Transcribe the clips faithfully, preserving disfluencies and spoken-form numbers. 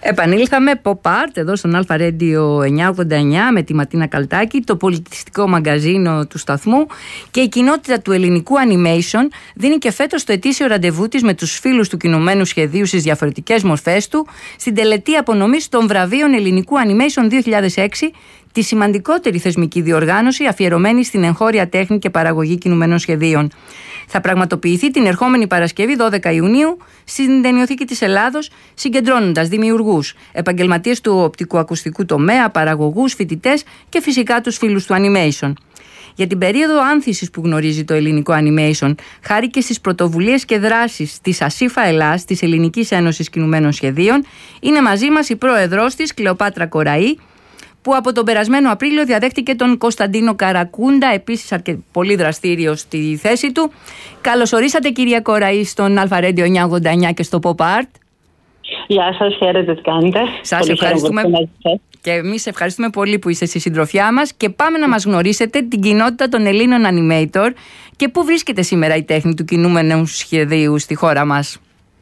Επανήλθαμε Pop Art εδώ στον Alpha Radio εννιακόσια ογδόντα εννιά με τη Ματίνα Καλτάκη, το πολιτιστικό μαγκαζίνο του σταθμού, και η κοινότητα του ελληνικού animation δίνει και φέτος το ετήσιο ραντεβού της με τους φίλους του κινουμένου σχεδίου στις διαφορετικές μορφές του στην τελετή απονομής των βραβείων ελληνικού animation δύο χιλιάδες έξι, τη σημαντικότερη θεσμική διοργάνωση αφιερωμένη στην εγχώρια τέχνη και παραγωγή κινουμένων σχεδίων. Θα πραγματοποιηθεί την ερχόμενη Παρασκευή δώδεκα Ιουνίου στην Ταινιοθήκη της Ελλάδος, συγκεντρώνοντας δημιουργούς, επαγγελματίες του οπτικοακουστικού τομέα, παραγωγούς, φοιτητές και φυσικά τους φίλους του animation. Για την περίοδο άνθησης που γνωρίζει το ελληνικό animation, χάρη και στις πρωτοβουλίες και δράσεις της ΑΣΥΦΑ Ελλάς, της Ελληνικής Ένωσης Κινουμένων Σχεδίων, είναι μαζί μας η πρόεδρός της, Κλεοπάτρα Κοραή, που από τον περασμένο Απρίλιο διαδέχτηκε τον Κωνσταντίνο Καρακούντα, επίσης αρκε... πολύ δραστήριο στη θέση του. Καλώς ορίσατε, κυρία Κοραή, στον Alpha Radio εννιακόσια ογδόντα εννιά και στο Pop Art. Γεια σας, χαίρετε, τι κάνετε. Σας ευχαριστούμε και εμείς ευχαριστούμε πολύ που είστε στη συντροφιά μας, και πάμε να μας γνωρίσετε την κοινότητα των Ελλήνων animator και πού βρίσκεται σήμερα η τέχνη του κινούμενου σχεδίου στη χώρα μας.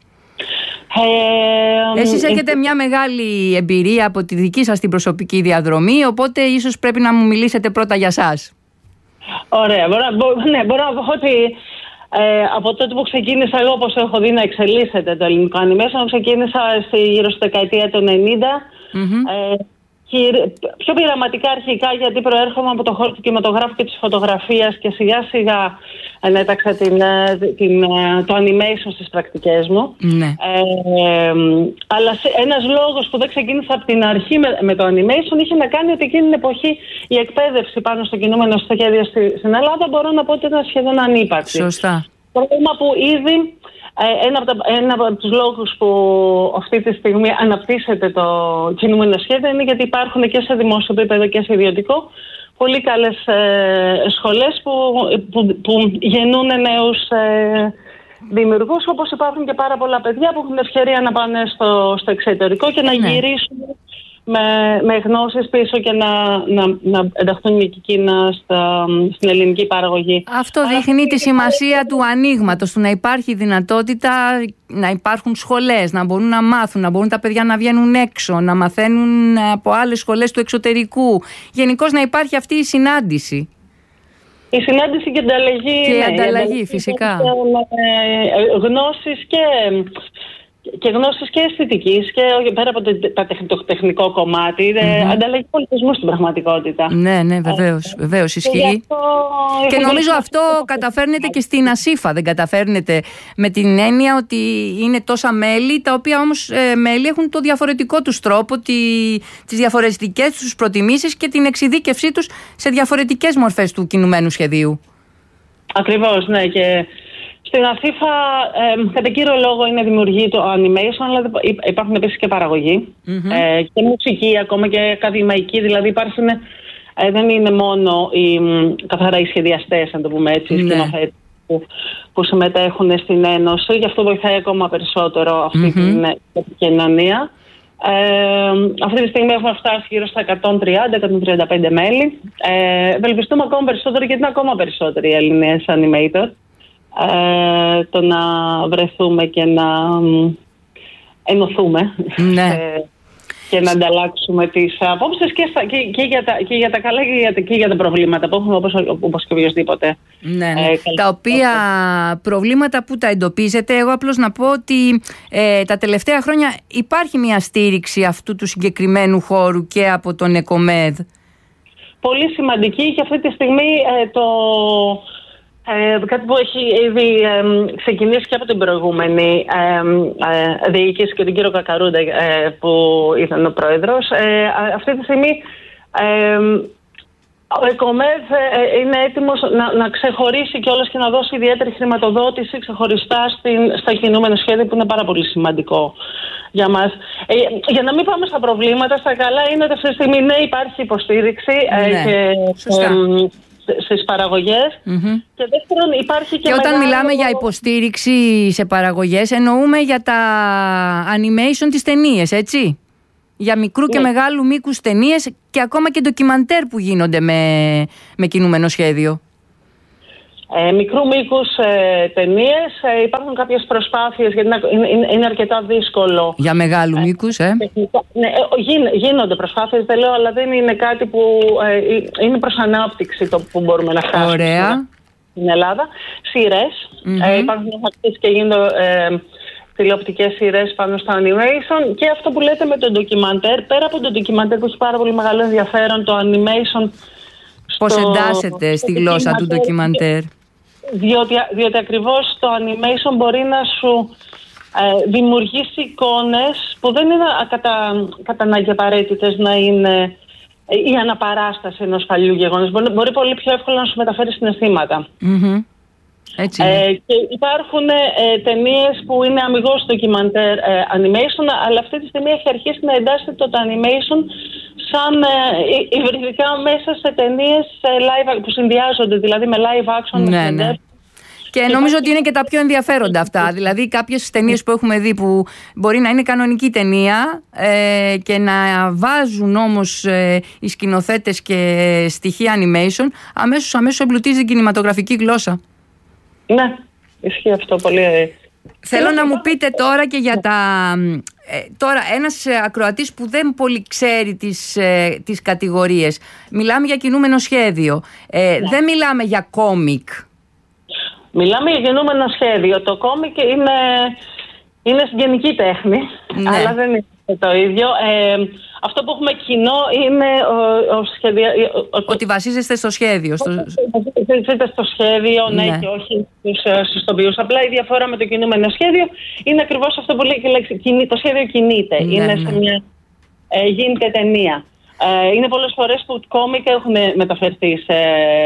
Ε, Εσείς έχετε ε, μια μεγάλη εμπειρία από τη δική σας την προσωπική διαδρομή, οπότε ίσως πρέπει να μου μιλήσετε πρώτα για σας. Ωραία, μπορώ, μπο, ναι, μπορώ να πω ότι ε, από τότε που ξεκίνησα εγώ, όπως έχω δει να εξελίσσεται το ελληνικό animation, ξεκίνησα στη, γύρω στη δεκαετία του ενενήντα, mm-hmm. ε, πιο πειραματικά αρχικά, γιατί προέρχομαι από το χώρο του κινηματογράφου και της φωτογραφίας και σιγά σιγά ενέταξα την, την, το animation στις πρακτικές μου. Ναι. Ε, αλλά ένας λόγος που δεν ξεκίνησα από την αρχή με, με το animation είχε να κάνει ότι εκείνη την εποχή η εκπαίδευση πάνω στο κινούμενο σχέδιο στη, στην Ελλάδα, μπορώ να πω ότι ήταν σχεδόν ανύπαρκτη. Σωστά. Πρόβλημα που ήδη Ένα από, τα, ένα από τους λόγους που αυτή τη στιγμή αναπτύσσεται το κινούμενο σχέδιο είναι γιατί υπάρχουν και σε δημόσιο επίπεδο και σε ιδιωτικό πολύ καλές ε, σχολές που, που, που γεννούν νέους ε, δημιουργούς, όπως υπάρχουν και πάρα πολλά παιδιά που έχουν ευκαιρία να πάνε στο, στο εξωτερικό και να ναι. γυρίσουν με, με γνώσεις πίσω και να, να, να ενταχθούν και εκείνα στα, στην ελληνική παραγωγή. Αυτό δείχνει Άρα, τη σημασία του ανοίγματος, του να υπάρχει δυνατότητα να υπάρχουν σχολές, να μπορούν να μάθουν, να μπορούν τα παιδιά να βγαίνουν έξω, να μαθαίνουν από άλλες σχολές του εξωτερικού. Γενικώς να υπάρχει αυτή η συνάντηση. Η συνάντηση και ανταλλαγή. Και ναι, ανταλλαγή, φυσικά. Με γνώσεις και... και γνώσεις και αισθητικής και πέρα από το τεχνικό κομμάτι, mm-hmm. ανταλλαγή πολιτισμού στην πραγματικότητα. Ναι, ναι, βεβαίως, ε, βεβαίως ισχύει. Και, και νομίζω αυτό καταφέρνετε και στην ΑΣΥΦΑ, δεν καταφέρνετε, με την έννοια ότι είναι τόσα μέλη, τα οποία όμως ε, μέλη έχουν το διαφορετικό τους τρόπο, τη, τις διαφορετικές τους προτιμήσεις και την εξειδίκευσή τους σε διαφορετικές μορφές του κινουμένου σχεδίου. Ακριβώς, ναι, και στην ΑΣΥΦΑ, ε, κατά κύριο λόγο, είναι δημιουργή του animation, αλλά υπάρχουν επίσης και παραγωγή mm-hmm. ε, και μουσική, ακόμα και ακαδημαϊκή. Δηλαδή, υπάρχουν, ε, δεν είναι μόνο οι, καθαρά οι σχεδιαστές, να το πούμε έτσι, οι σκηνοθέτες που, που συμμετέχουν στην Ένωση. Γι' αυτό βοηθάει ακόμα περισσότερο αυτή mm-hmm. την επικοινωνία. Ε, αυτή τη στιγμή έχουμε φτάσει γύρω στα εκατόν τριάντα με εκατόν τριάντα πέντε μέλη. Ε, ευελπιστούμε ακόμα περισσότερο, γιατί είναι ακόμα περισσότεροι οι Έλληνες animator. Ε, το να βρεθούμε και να ενωθούμε ναι. ε, και να ανταλλάξουμε τις απόψεις και, και, και, για τα, και για τα καλά και για, και για τα προβλήματα που έχουμε, όπως, όπως και οποιοσδήποτε. Ναι, ναι. Ε, τα οποία προβλήματα που τα εντοπίζετε, εγώ απλώς να πω ότι ε, τα τελευταία χρόνια υπάρχει μια στήριξη αυτού του συγκεκριμένου χώρου και από τον ΕΚΟΜΕΔ. Πολύ σημαντική, και αυτή τη στιγμή ε, το... Ε, κάτι που έχει ήδη ε, ξεκινήσει και από την προηγούμενη ε, ε, διοίκηση και τον κύριο Κακαρούντα ε, που ήταν ο πρόεδρος. Ε, αυτή τη στιγμή ε, ο ΕΚΟΜΕΔ ε, είναι έτοιμος να, να ξεχωρίσει κιόλας και να δώσει ιδιαίτερη χρηματοδότηση ξεχωριστά στην, στα κινούμενα σχέδια, που είναι πάρα πολύ σημαντικό για μας. Ε, για να μην πάμε στα προβλήματα, στα καλά είναι ότι αυτή τη στιγμή ναι, υπάρχει υποστήριξη ε, ναι, και... Ε, στις παραγωγές mm-hmm. και δεύτερον υπάρχει και, και όταν μεγάλο... μιλάμε για υποστήριξη σε παραγωγές εννοούμε για τα animation τις ταινίες, έτσι, για μικρού ναι. και μεγάλου μήκους ταινίες και ακόμα και ντοκιμαντέρ που γίνονται με, με κινούμενο σχέδιο. Ε, μικρού μήκους ε, ταινίες. Ε, υπάρχουν κάποιες προσπάθειες, γιατί είναι, είναι, είναι αρκετά δύσκολο. Για μεγάλου μήκους, ε. Ναι, γίν, γίνονται προσπάθειες, δεν λέω, αλλά δεν είναι κάτι που ε, είναι προς ανάπτυξη το που μπορούμε να φτάσουμε. Ωραία. Στην Ελλάδα. Σειρές. Mm-hmm. Ε, υπάρχουν αρχές και γίνονται ε, τηλεοπτικές σειρές πάνω στο animation. Και αυτό που λέτε με το ντοκιμαντέρ, πέρα από το ντοκιμαντέρ που έχει πάρα πολύ μεγάλο ενδιαφέρον, το animation. Πώς στο, εντάσσεται στη γλώσσα του ντοκιμαντέρ. Διότι, διότι ακριβώς το animation μπορεί να σου ε, δημιουργήσει εικόνες που δεν είναι κατά, κατά ανάγκη απαραίτητες να είναι η αναπαράσταση ενός παλιού γεγονός. Μπορεί, μπορεί πολύ πιο εύκολα να σου μεταφέρει συναισθήματα. Mm-hmm. Έτσι είναι. Ε, και υπάρχουν ε, ταινίες που είναι αμιγώς ντοκιμαντέρ ε, animation, αλλά αυτή τη στιγμή έχει αρχίσει να εντάσσεται το, το animation σαν ε, υβριδικά μέσα σε ταινίες ε, live, που συνδυάζονται δηλαδή με live action. Ναι, ναι. Και νομίζω ότι είναι και τα πιο ενδιαφέροντα αυτά. Δηλαδή, κάποιες ταινίες που έχουμε δει που μπορεί να είναι κανονική ταινία ε, και να βάζουν όμως ε, οι σκηνοθέτες και στοιχεία animation, αμέσως, αμέσως εμπλουτίζει την κινηματογραφική γλώσσα. Ναι, ισχύει αυτό πολύ. Θέλω να μου πείτε τώρα και για τα... Ε, τώρα, ένας ακροατής που δεν πολύ ξέρει τις, ε, τις κατηγορίες. Μιλάμε για κινούμενο σχέδιο. Ε, ναι. Δεν μιλάμε για κόμικ. Μιλάμε για κινούμενο σχέδιο. Το κόμικ είναι, είναι συγγενική τέχνη, ναι. Αλλά δεν είναι το ίδιο. Ε, αυτό που έχουμε κοινό είναι ο, ο σχεδια... ότι βασίζεστε στο σχέδιο. Στο... Βασίζεστε στο σχέδιο, ναι, ναι, και όχι στους τοπίους. Απλά η διαφορά με το κινούμενο σχέδιο είναι ακριβώς αυτό που λέει και η λέξη. Το σχέδιο κινείται. Ναι, είναι ναι. Σε μια, ε, γίνεται ταινία. Ε, είναι πολλές φορές που κόμικ έχουν μεταφερθεί σε...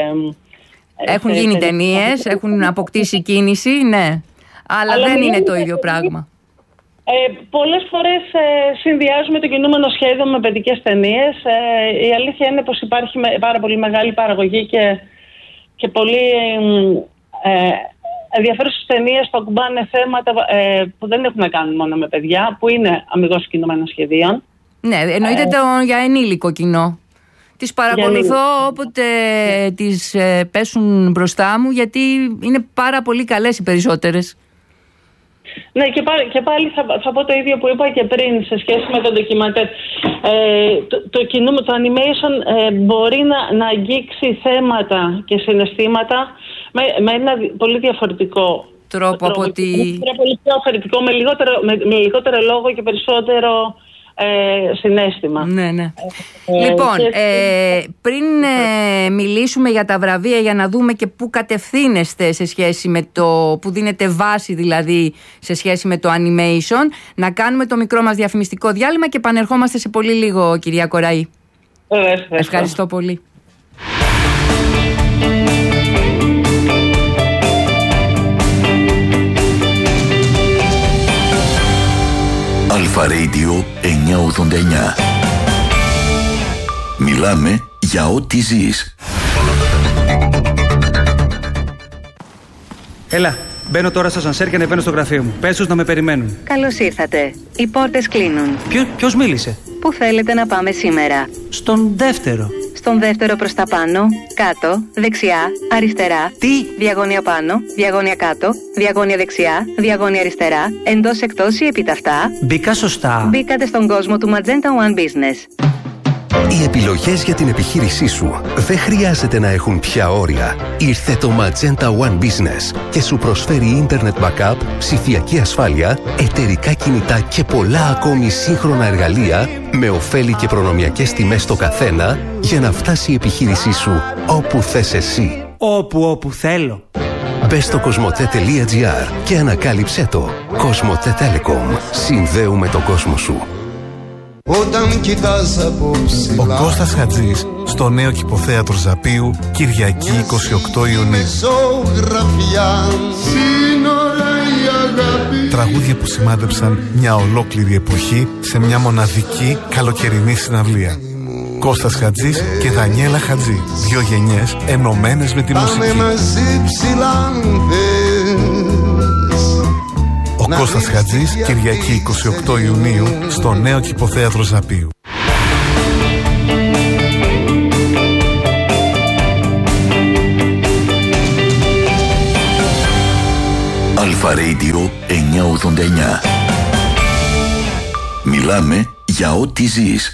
Έχουν γίνει ταινίες, έχουν αποκτήσει κίνηση, ναι. Αλλά, Αλλά δεν είναι το ίδιο πράγμα. Ε, πολλές φορές ε, συνδυάζουμε το κινούμενο σχέδιο με παιδικές ταινίες. Ε, η αλήθεια είναι πως υπάρχει με, πάρα πολύ μεγάλη παραγωγή και, και πολύ ε, ενδιαφέρουσες ταινίες που ακουμπάνε θέματα ε, που δεν έχουν να κάνουν μόνο με παιδιά, που είναι αμιγώς κινούμενο σχεδίων. Ναι, εννοείται ε, το για ενήλικο κοινό. Τις παρακολουθώ όποτε τις ε, πέσουν μπροστά μου, γιατί είναι πάρα πολύ καλές οι περισσότερες. Ναι, και πάλι, και πάλι θα, θα πω το ίδιο που είπα και πριν σε σχέση με το ντοκιμαντέρ. Ε, το, το, κοινό, το animation ε, μπορεί να, να αγγίξει θέματα και συναισθήματα με, με ένα πολύ διαφορετικό τρόπο, τρόπο από ότι... Με πολύ διαφορετικό, με λιγότερο, με, με λιγότερο λόγο και περισσότερο... Ε, συναίσθημα. Ναι, ναι. Ε, λοιπόν, και... ε, πριν ε, μιλήσουμε για τα βραβεία, για να δούμε και πού κατευθύνεστε σε σχέση με το, που δίνετε βάση δηλαδή σε σχέση με το animation, να κάνουμε το μικρό μας διαφημιστικό διάλειμμα και επανερχόμαστε σε πολύ λίγο, κυρία Κοραή. Ε, ευχαριστώ. Ευχαριστώ πολύ. Αλφα Radio εννιακόσια ογδόντα εννιά. Μιλάμε για ό,τι ζεις. Έλα, μπαίνω τώρα στο σανσέρ και ανεβαίνω στο γραφείο μου. Πες τους να με περιμένουν. Καλώς ήρθατε. Οι πόρτες κλείνουν. Ποιο, ποιος μίλησε? Πού θέλετε να πάμε σήμερα? Στον δεύτερο. Στον δεύτερο προς τα πάνω, κάτω, δεξιά, αριστερά. Τι? Διαγώνια πάνω, διαγώνια κάτω, διαγώνια δεξιά, διαγώνια αριστερά, εντός εκτός ή επιταυτά. Μπήκα σωστά. Μπήκατε στον κόσμο του Magenta One Business. Οι επιλογές για την επιχείρησή σου δεν χρειάζεται να έχουν πια όρια. Ήρθε το Magenta One Business και σου προσφέρει Internet Backup, ψηφιακή ασφάλεια, εταιρικά κινητά και πολλά ακόμη σύγχρονα εργαλεία με ωφέλη και προνομιακές τιμές στο καθένα για να φτάσει η επιχείρησή σου όπου θες εσύ. Όπου όπου θέλω. Μπες στο κοσμοτέ.gr και ανακάλυψέ το. Κοσμοτέ Telecom. Συνδέουμε τον κόσμο σου. Όταν κοιτάς από ψηλά. Ο Κώστας Χατζής στο νέο Κηποθέατρο Ζαπίου, Κυριακή είκοσι οκτώ Ιουνίου. Τραγούδια που σημάδεψαν μια ολόκληρη εποχή σε μια μοναδική καλοκαιρινή συναυλία. Κώστας Χατζής και Δανιέλα Χατζή. Δύο γενιές ενωμένες με τη μουσική. Ο Κώστας Χατζής, Κυριακή είκοσι οκτώ Ιουνίου, στο νέο Κηποθέατρο Ζαπίου. Αλφα Radio εννιακόσια ογδόντα εννιά. Μιλάμε για ό,τι ζεις.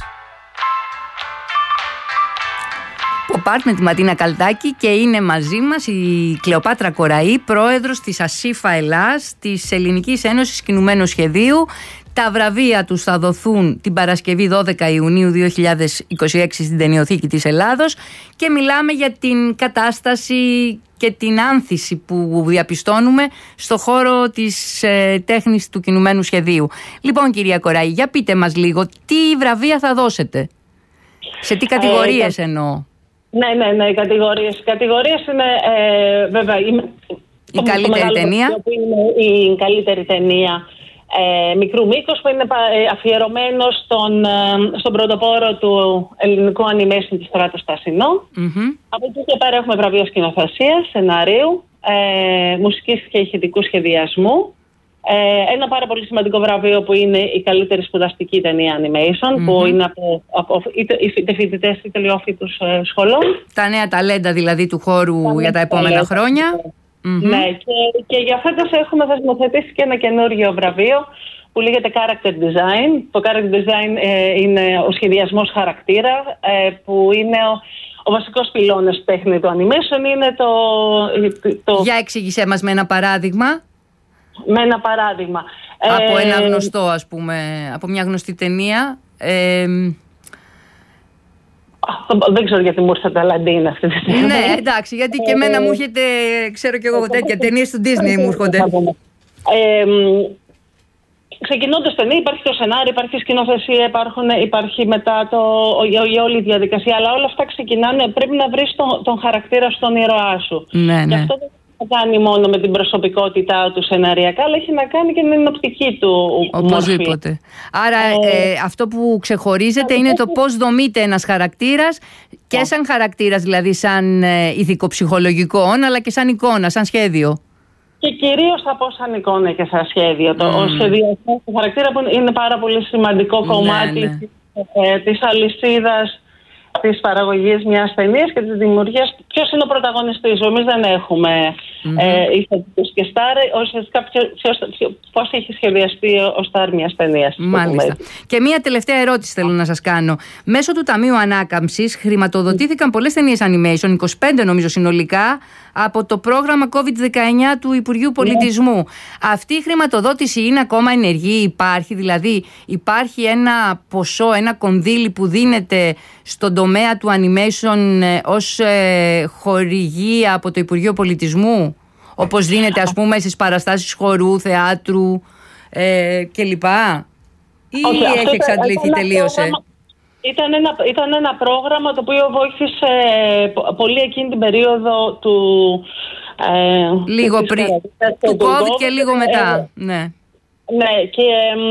Pop-Art με τη Ματίνα Καλτάκη και είναι μαζί μας η Κλεοπάτρα Κοραή, πρόεδρος της ΑΣΥΦΑ Ελλάς, της Ελληνικής Ένωσης Κινουμένου Σχεδίου. Τα βραβεία τους θα δοθούν την Παρασκευή δώδεκα Ιουνίου δύο χιλιάδες είκοσι έξι στην Ταινιοθήκη της Ελλάδος και μιλάμε για την κατάσταση και την άνθηση που διαπιστώνουμε στο χώρο της ε, τέχνης του κινουμένου σχεδίου. Λοιπόν, κυρία Κοραή, για πείτε μας λίγο τι βραβεία θα δώσετε, σε τι κατηγορίες ε, εννοώ. Ναι, ναι, ναι, οι κατηγορίες. Οι κατηγορίες είναι ε, βέβαια η, η καλύτερη ταινία. Που είναι η καλύτερη ταινία ε, μικρού μήκους, που είναι αφιερωμένο στον, ε, στον πρωτοπόρο του ελληνικού animation της Στράτου Στασινό. Mm-hmm. Από εκεί και πέρα έχουμε βραβείο σκηνοθεσίας, σεναρίου, ε, μουσικής και ηχητικού σχεδιασμού. Ε, ένα πάρα πολύ σημαντικό βραβείο που είναι η καλύτερη σπουδαστική ταινία animation, mm-hmm. που είναι από, από είτε, είτε φοιτητές είτε λεωφοίτους ε, σχολών. Τα νέα ταλέντα δηλαδή του χώρου τα για τα επόμενα ταλέντα. χρόνια. Mm-hmm. Ναι, και, και για φέτος έχουμε θεσμοθετήσει και ένα καινούργιο βραβείο που λέγεται Character Design. Το Character Design ε, είναι ο σχεδιασμός χαρακτήρα, ε, που είναι ο, ο βασικός πυλώνας τέχνη του animation. Είναι το, το... Για εξήγησέ μας με ένα παράδειγμα. Με ένα παράδειγμα. Από ε, ένα γνωστό, ας πούμε, από μια γνωστή ταινία. Ε, δεν ξέρω γιατί μου ήρθε το Αλαντίν αυτή τη στιγμή. Ναι, εντάξει, γιατί και εμένα μου έρχεται, ξέρω και εγώ τέτοια ταινίες του Disney μου έρχονται. Ε, Ξεκινώντας ταινία, υπάρχει το σενάριο, υπάρχει η σκηνοθεσία, υπάρχουν, υπάρχει μετά το, η όλη η διαδικασία, αλλά όλα αυτά ξεκινάνε, πρέπει να βρεις τον, τον χαρακτήρα στον ήρωά σου. Ναι, ναι. Δεν κάνει μόνο με την προσωπικότητά του σεναριακά, αλλά έχει να κάνει και με την οπτική του οπωσδήποτε μορφή. Άρα ε, ε, αυτό που ξεχωρίζεται είναι το πώς δομείται ένας χαρακτήρας και σαν χαρακτήρας, δηλαδή σαν ε, ηθικοψυχολογικών, αλλά και σαν εικόνα, σαν σχέδιο. Και κυρίως θα πω σαν εικόνα και σαν σχέδιο. Mm. Το, ο σχεδιασμός του χαρακτήρα που είναι πάρα πολύ σημαντικό κομμάτι ναι, ναι. Ε, της αλυσίδας της παραγωγής μιας ταινίας και της δημιουργίας. Ποιος είναι ο πρωταγωνιστής? Εμείς δεν έχουμε mm-hmm. ε, ηθοποιούς και στάρ. Ουσιαστικά πώς έχει σχεδιαστεί ο στάρ μιας ταινίας. Μάλιστα. Και μία τελευταία ερώτηση θέλω να σας κάνω. Μέσω του Ταμείου Ανάκαμψης χρηματοδοτήθηκαν πολλές ταινίες animation, είκοσι πέντε νομίζω συνολικά, από το πρόγραμμα κόβιντ δεκαεννιά του Υπουργείου Πολιτισμού. Yeah. Αυτή η χρηματοδότηση είναι ακόμα ενεργή? Υπάρχει δηλαδή, υπάρχει ένα ποσό, ένα κονδύλι που δίνεται στον τομέα του animation ε, ως ε, χορηγία από το Υπουργείο Πολιτισμού, όπως δίνεται ας πούμε στις παραστάσεις χορού, θεάτρου ε, κλπ? Ή okay, έχει εξαντληθεί, τελείωσε? Πρόγραμμα, ήταν, ένα, ήταν ένα πρόγραμμα το οποίο βοήθησε πολύ εκείνη την περίοδο του ε, λίγο πριν του COVID και λίγο μετά. Ε, ναι. ναι, και...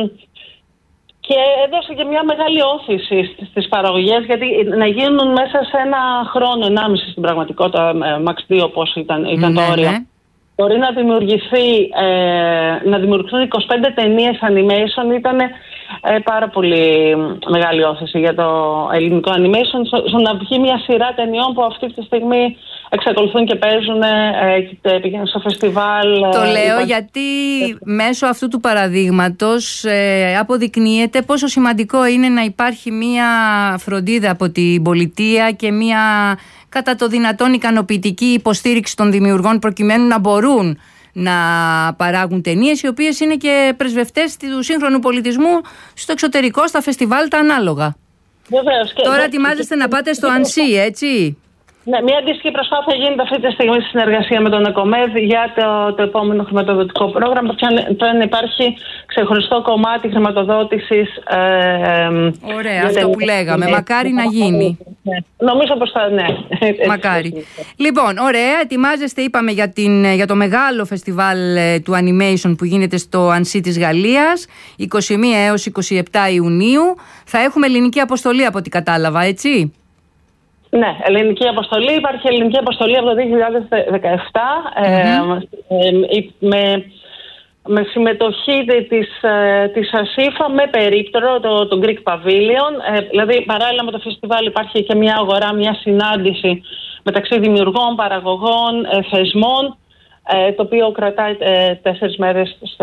Και έδωσε και μια μεγάλη όθηση στις παραγωγές, γιατί να γίνουν μέσα σε ένα χρόνο, ενάμιση στην πραγματικότητα, max δύο πώς ήταν, ήταν ναι, το όριο. Ναι. Μπορεί να δημιουργηθεί, ε, να δημιουργηθούν είκοσι πέντε ταινίες animation, ήταν ε, πάρα πολύ μεγάλη όθηση για το ελληνικό animation, στο να βγει μια σειρά ταινιών που αυτή τη στιγμή εξακολουθούν και παίζουν ε, και πηγαίνουν στο φεστιβάλ. Το ε, λέω υπάρχει... γιατί μέσω αυτού του παραδείγματος ε, αποδεικνύεται πόσο σημαντικό είναι να υπάρχει μια φροντίδα από την πολιτεία και μια κατά το δυνατόν ικανοποιητική υποστήριξη των δημιουργών, προκειμένου να μπορούν να παράγουν ταινίες οι οποίες είναι και πρεσβευτές του σύγχρονου πολιτισμού στο εξωτερικό, στα φεστιβάλ τα ανάλογα. Βεβαίως, και τώρα ετοιμάζεστε να πάτε στο ΑΝΣΥ, έτσι? Ναι, μια αντίστοιχη προσπάθεια γίνεται αυτή τη στιγμή στη συνεργασία με τον ΕΚΟΜΕΔ για το, το επόμενο χρηματοδοτικό πρόγραμμα. Πρέπει να υπάρχει ξεχωριστό κομμάτι χρηματοδότησης. Ε, Ωραία, αυτό το... που λέγαμε. Μακάρι να γίνει. Ναι. Νομίζω πως θα, ναι. Μακάρι. Λοιπόν, ωραία, ετοιμάζεστε, είπαμε, για, την, για το μεγάλο φεστιβάλ του animation που γίνεται στο ΑΝΣΥ της Γαλλίας, είκοσι μία έως είκοσι επτά Ιουνίου. Θα έχουμε ελληνική αποστολή από ό,τι κατάλαβα, έτσι? Ναι, ελληνική αποστολή. Υπάρχει ελληνική αποστολή από το δύο χιλιάδες δεκαεπτά mm-hmm. ε, ε, με, με συμμετοχή της, ε, της ΑΣΥΦΑ με περίπτερο το, το Greek Pavilion. Ε, δηλαδή παράλληλα με το φεστιβάλ υπάρχει και μια αγορά, μια συνάντηση μεταξύ δημιουργών, παραγωγών, ε, θεσμών το οποίο κρατάει τέσσερις μέρες